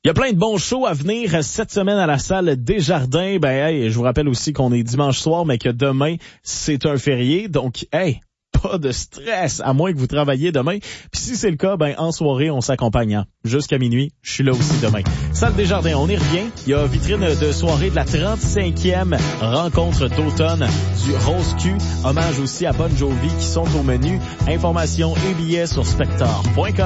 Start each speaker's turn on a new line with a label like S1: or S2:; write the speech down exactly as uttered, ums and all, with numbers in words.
S1: Il y a plein de bons shows à venir cette semaine à la salle Desjardins. Ben, hey, je vous rappelle aussi qu'on est dimanche soir, mais que demain, c'est un férié. Donc, hey, pas de stress, à moins que vous travailliez demain. Puis si c'est le cas, ben, en soirée, on s'accompagne. Hein. Jusqu'à minuit, je suis là aussi demain. Salle Desjardins, on y revient. Il y a vitrine de soirée de la trente-cinquième rencontre d'automne du Rose Q. Hommage aussi à Bon Jovi qui sont au menu. Informations et billets sur spector point com.